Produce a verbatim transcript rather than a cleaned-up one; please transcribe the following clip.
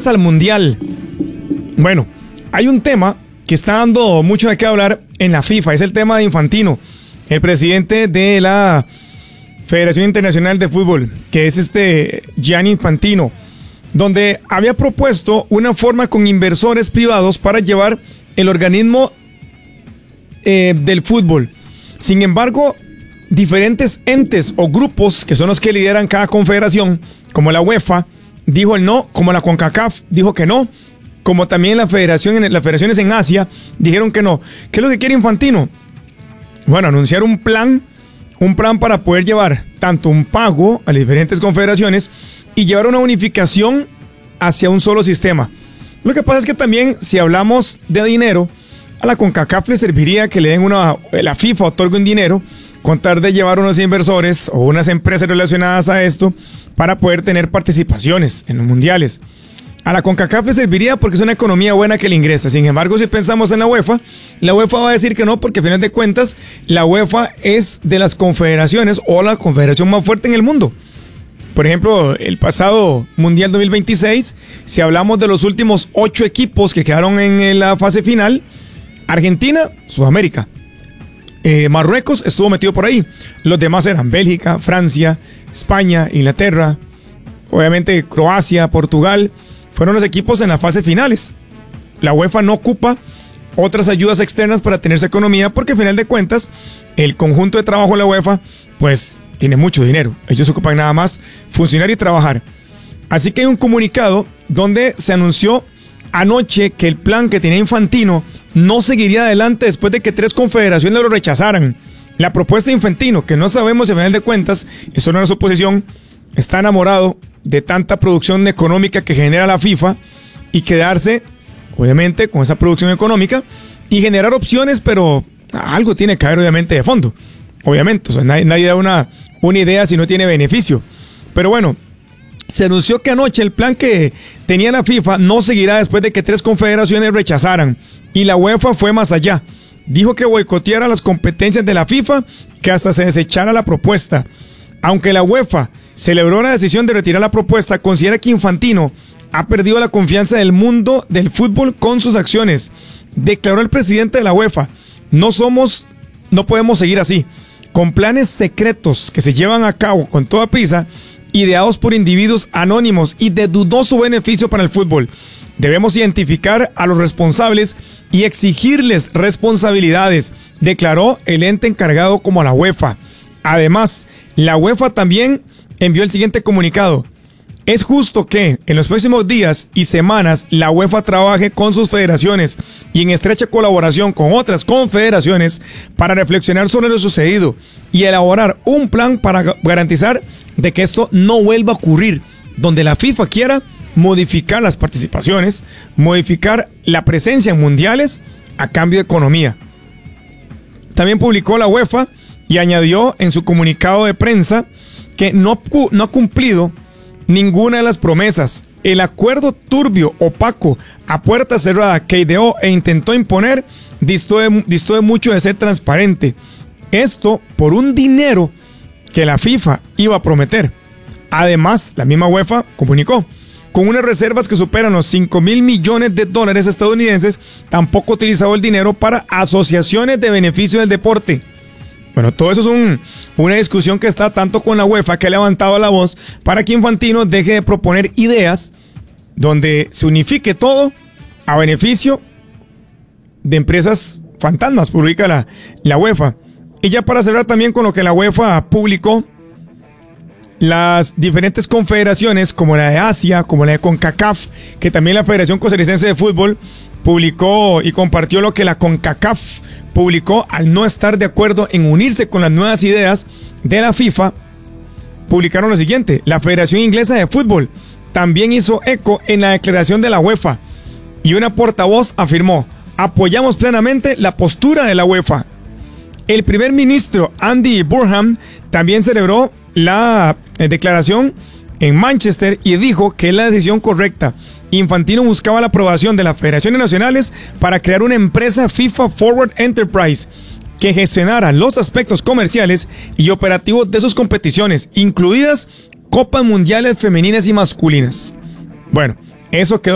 Qatar al Mundial. Bueno, hay un tema que está dando mucho de qué hablar en la FIFA, es el tema de Infantino, el presidente de la Federación Internacional de Fútbol, que es este Gianni Infantino, donde había propuesto una forma con inversores privados para llevar el organismo eh, del fútbol. Sin embargo, diferentes entes o grupos, que son los que lideran cada confederación, como la UEFA, dijo el no, como la CONCACAF dijo que no, como también la federación, las federaciones en Asia dijeron que no. ¿Qué es lo que quiere Infantino? Bueno, anunciar un plan, un plan para poder llevar tanto un pago a las diferentes confederaciones y llevar una unificación hacia un solo sistema. Lo que pasa es que también, si hablamos de dinero, a la CONCACAF le serviría que le den una, la FIFA otorgue un dinero, contar de llevar unos inversores o unas empresas relacionadas a esto para poder tener participaciones en los mundiales. A la CONCACAF le serviría porque es una economía buena que le ingresa. Sin embargo, si pensamos en la UEFA, la UEFA va a decir que no, porque a final de cuentas la UEFA es de las confederaciones o la confederación más fuerte en el mundo. Por ejemplo, el pasado Mundial dos mil veintiséis, si hablamos de los últimos ocho equipos que quedaron en la fase final, Argentina, Sudamérica. Eh, Marruecos estuvo metido por ahí. Los demás eran Bélgica, Francia, España, Inglaterra, obviamente Croacia, Portugal. Fueron los equipos en las fases finales. La UEFA no ocupa otras ayudas externas para tener su economía porque al final de cuentas el conjunto de trabajo de la UEFA pues tiene mucho dinero. Ellos ocupan nada más funcionar y trabajar. Así que hay un comunicado donde se anunció anoche que el plan que tenía Infantino no seguiría adelante después de que tres confederaciones lo rechazaran. La propuesta de Infantino, que no sabemos si al final de cuentas, eso no es su posición, está enamorado de tanta producción económica que genera la FIFA y quedarse, obviamente, con esa producción económica y generar opciones, pero algo tiene que haber, obviamente, de fondo. Obviamente, o sea, nadie, nadie da una, una idea si no tiene beneficio. Pero bueno, se anunció que anoche el plan que tenía la FIFA no seguirá después de que tres confederaciones rechazaran. Y la UEFA fue más allá. Dijo que boicoteara las competencias de la FIFA, que hasta se desechara la propuesta. Aunque la UEFA celebró la decisión de retirar la propuesta, considera que Infantino ha perdido la confianza del mundo del fútbol con sus acciones. Declaró el presidente de la UEFA: no somos, no podemos seguir así, con planes secretos que se llevan a cabo con toda prisa, ideados por individuos anónimos y de dudoso beneficio para el fútbol. Debemos identificar a los responsables y exigirles responsabilidades, declaró el ente encargado como la UEFA. Además, la UEFA también envió el siguiente comunicado: es justo que en los próximos días y semanas la UEFA trabaje con sus federaciones y en estrecha colaboración con otras confederaciones para reflexionar sobre lo sucedido y elaborar un plan para garantizar de que esto no vuelva a ocurrir, donde la FIFA quiera modificar las participaciones, modificar la presencia en mundiales a cambio de economía. También publicó la UEFA y añadió en su comunicado de prensa que no, no ha cumplido ninguna de las promesas. El acuerdo turbio, opaco, a puerta cerrada que ideó e intentó imponer distó de, distó de mucho de ser transparente. Esto por un dinero que la FIFA iba a prometer. Además, la misma UEFA comunicó: con unas reservas que superan los cinco mil millones de dólares estadounidenses, tampoco ha utilizado el dinero para asociaciones de beneficio del deporte. Bueno, todo eso es un, una discusión que está tanto con la UEFA, que ha levantado la voz para que Infantino deje de proponer ideas donde se unifique todo a beneficio de empresas fantasmas, publica la, la UEFA. Y ya para cerrar también con lo que la UEFA publicó, las diferentes confederaciones como la de Asia, como la de CONCACAF, que también la Federación Costarricense de Fútbol publicó y compartió lo que la CONCACAF publicó al no estar de acuerdo en unirse con las nuevas ideas de la FIFA. Publicaron lo siguiente: la Federación Inglesa de Fútbol también hizo eco en la declaración de la UEFA y una portavoz afirmó: apoyamos plenamente la postura de la UEFA. El primer ministro Andy Burnham también celebró la eh, declaración en Manchester y dijo que es la decisión correcta. Infantino buscaba la aprobación de las federaciones nacionales para crear una empresa FIFA Forward Enterprise que gestionara los aspectos comerciales y operativos de sus competiciones, incluidas copas mundiales femeninas y masculinas. Bueno, eso quedó